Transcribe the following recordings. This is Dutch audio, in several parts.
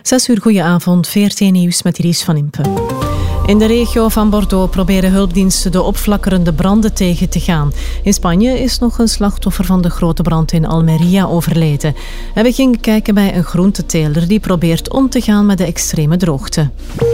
6 uur, goedenavond, VRT Nieuws met Iris van Impe. In de regio van Bordeaux proberen hulpdiensten de opflakkerende branden tegen te gaan. In Spanje is nog een slachtoffer van de grote brand in Almería overleden. En we gingen kijken bij een groenteteler die probeert om te gaan met de extreme droogte.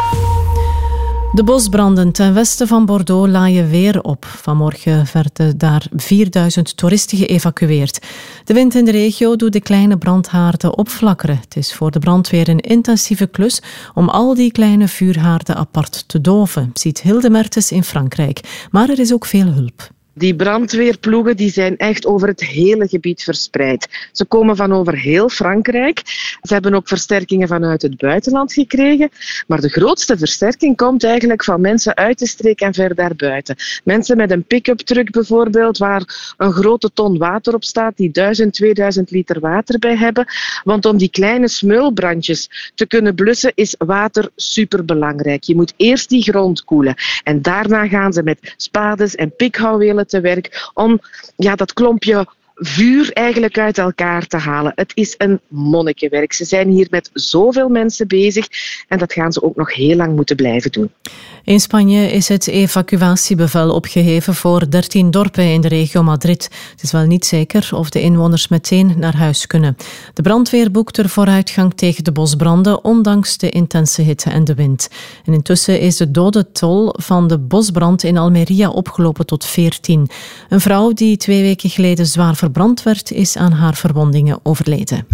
De bosbranden ten westen van Bordeaux laaien weer op. Vanmorgen werden daar 4000 toeristen geëvacueerd. De wind in de regio doet de kleine brandhaarden opflakkeren. Het is voor de brandweer een intensieve klus om al die kleine vuurhaarden apart te doven, ziet Hilde Mertens in Frankrijk. Maar er is ook veel hulp. Die brandweerploegen die zijn echt over het hele gebied verspreid. Ze komen van over heel Frankrijk. Ze hebben ook versterkingen vanuit het buitenland gekregen. Maar de grootste versterking komt eigenlijk van mensen uit de streek en ver daarbuiten. Mensen met een pick-up truck bijvoorbeeld, waar een grote ton water op staat, die 1000, 2000 liter water bij hebben. Want om die kleine smeulbrandjes te kunnen blussen is water superbelangrijk. Je moet eerst die grond koelen. En daarna gaan ze met spades en pikhouwelen te werk om dat klompje vuur eigenlijk uit elkaar te halen. Het is een monnikenwerk. Ze zijn hier met zoveel mensen bezig en dat gaan ze ook nog heel lang moeten blijven doen. In Spanje is het evacuatiebevel opgeheven voor 13 dorpen in de regio Madrid. Het is wel niet zeker of de inwoners meteen naar huis kunnen. De brandweer boekt er vooruitgang tegen de bosbranden, ondanks de intense hitte en de wind. En intussen is de dodentol van de bosbrand in Almería opgelopen tot 14. Een vrouw die 2 weken geleden zwaar verbrand werd, is aan haar verwondingen overleden.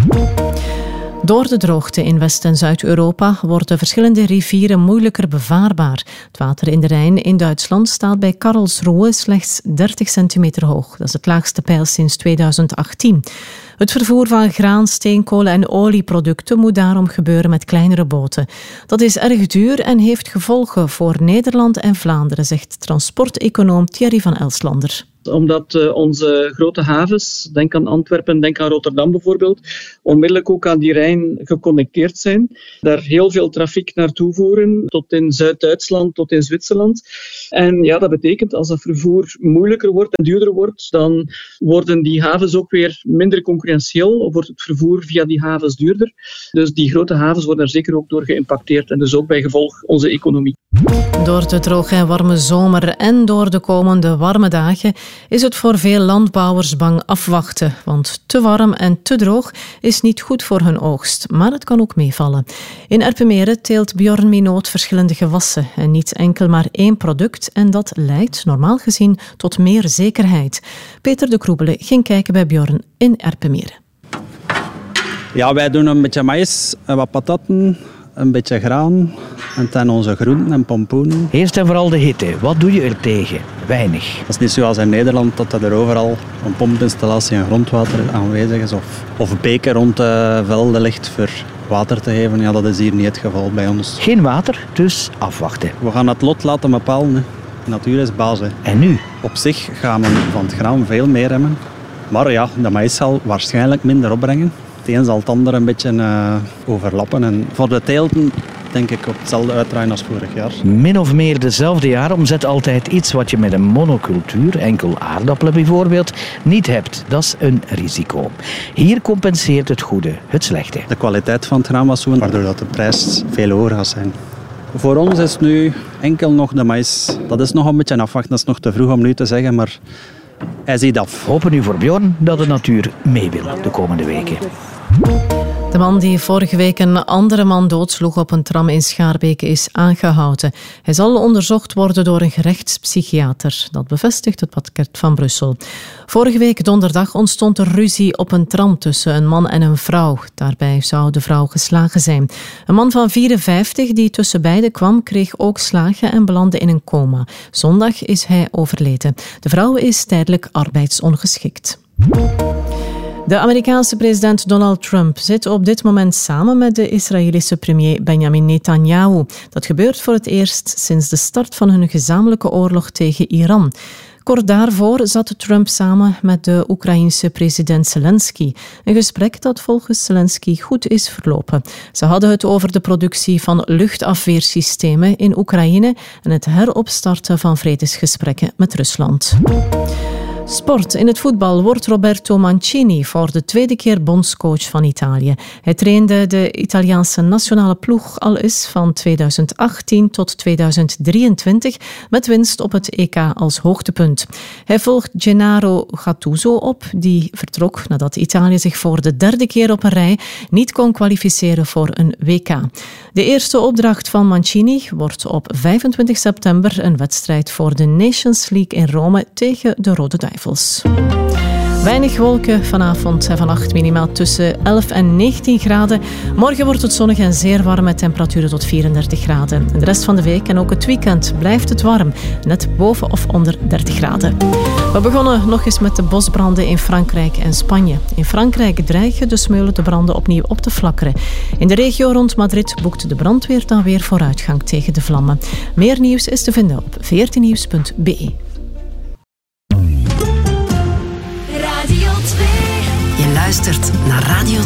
Door de droogte in West- en Zuid-Europa worden verschillende rivieren moeilijker bevaarbaar. Het water in de Rijn in Duitsland staat bij Karlsruhe slechts 30 centimeter hoog. Dat is het laagste peil sinds 2018. Het vervoer van graan, steenkolen en olieproducten moet daarom gebeuren met kleinere boten. Dat is erg duur en heeft gevolgen voor Nederland en Vlaanderen, zegt transporteconoom Thierry van Elslander. Omdat onze grote havens, denk aan Antwerpen, denk aan Rotterdam bijvoorbeeld, onmiddellijk ook aan die Rijn geconnecteerd zijn. Daar heel veel trafiek naartoe voeren, tot in Zuid-Duitsland, tot in Zwitserland. En ja, dat betekent als dat vervoer moeilijker wordt en duurder wordt, dan worden die havens ook weer minder concurrentieel, of wordt het vervoer via die havens duurder. Dus die grote havens worden er zeker ook door geïmpacteerd en dus ook bij gevolg onze economie. Door de droge en warme zomer en door de komende warme dagen is het voor veel landbouwers bang afwachten. Want te warm en te droog is niet goed voor hun oogst. Maar het kan ook meevallen. In Erpenmeren teelt Bjorn Minoot verschillende gewassen. En niet enkel maar 1 product. En dat leidt, normaal gezien, tot meer zekerheid. Peter de Kroebele ging kijken bij Bjorn in Erpenmeren. Ja, wij doen een beetje maïs en wat patatten. Een beetje graan en dan onze groenten en pompoenen. Eerst en vooral de hitte. Wat doe je er tegen? Weinig. Het is niet zoals in Nederland dat er overal een pompinstallatie en grondwater aanwezig is. Of beken rond de velden ligt voor water te geven. Ja, dat is hier niet het geval bij ons. Geen water, dus afwachten. We gaan het lot laten bepalen. Hè. De natuur is baas. Hè. En nu? Op zich gaan we van het graan veel meer remmen. Maar ja, de maïs zal waarschijnlijk minder opbrengen. Het een zal het ander een beetje overlappen. En voor de teelten denk ik op hetzelfde uitdraaien als vorig jaar. Min of meer dezelfde jaaromzet altijd iets wat je met een monocultuur, enkel aardappelen bijvoorbeeld, niet hebt. Dat is een risico. Hier compenseert het goede het slechte. De kwaliteit van het graan was zo, waardoor dat de prijs veel hoger gaat zijn. Voor ons is nu enkel nog de maïs. Dat is nog een beetje afwachten. Dat is nog te vroeg om nu te zeggen, maar hij ziet af. Hopen nu voor Bjorn dat de natuur mee wil de komende weken. De man die vorige week een andere man doodsloeg op een tram in Schaarbeke is aangehouden. Hij zal onderzocht worden door een gerechtspsychiater. Dat bevestigt het parket van Brussel. Vorige week donderdag ontstond er ruzie op een tram tussen een man en een vrouw. Daarbij zou de vrouw geslagen zijn. Een man van 54 die tussen beiden kwam, kreeg ook slagen en belandde in een coma. Zondag is hij overleden. De vrouw is tijdelijk arbeidsongeschikt. De Amerikaanse president Donald Trump zit op dit moment samen met de Israëlische premier Benjamin Netanyahu. Dat gebeurt voor het eerst sinds de start van hun gezamenlijke oorlog tegen Iran. Kort daarvoor zat Trump samen met de Oekraïense president Zelensky. Een gesprek dat volgens Zelensky goed is verlopen. Ze hadden het over de productie van luchtafweersystemen in Oekraïne en het heropstarten van vredesgesprekken met Rusland. Sport. In het voetbal wordt Roberto Mancini voor de tweede keer bondscoach van Italië. Hij trainde de Italiaanse nationale ploeg al eens van 2018 tot 2023 met winst op het EK als hoogtepunt. Hij volgt Gennaro Gattuso op, die vertrok nadat Italië zich voor de derde keer op een rij niet kon kwalificeren voor een WK. De eerste opdracht van Mancini wordt op 25 september een wedstrijd voor de Nations League in Rome tegen de Rode Duivels. Weinig wolken vanavond en vannacht minimaal tussen 11 en 19 graden. Morgen wordt het zonnig en zeer warm met temperaturen tot 34 graden. En de rest van de week en ook het weekend blijft het warm, net boven of onder 30 graden. We begonnen nog eens met de bosbranden in Frankrijk en Spanje. In Frankrijk dreigen de smeulende branden opnieuw op te flakkeren. In de regio rond Madrid boekt de brandweer dan weer vooruitgang tegen de vlammen. Meer nieuws is te vinden op 14nieuws.be. Je luistert naar Radio